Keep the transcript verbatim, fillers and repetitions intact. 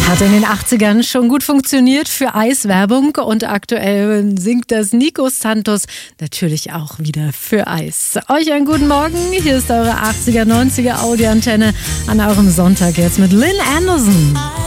Hat in den achtzigern schon gut funktioniert für Eiswerbung und aktuell singt das Nico Santos natürlich auch wieder für Eis. Euch einen guten Morgen, hier ist eure achtziger, neunziger Audioantenne an eurem Sonntag jetzt mit Lynn Anderson.